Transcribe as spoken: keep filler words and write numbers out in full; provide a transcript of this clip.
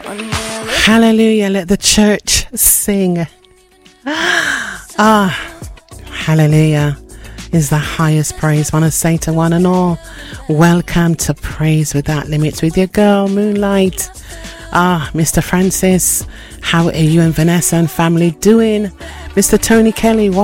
Hallelujah. Let the church sing. Ah, hallelujah is the highest praise. Want to say to one and all, welcome to Praise Without Limits with your girl Moonlight. Ah, Mister Francis, how are you and Vanessa and family doing? Mister Tony Kelly, what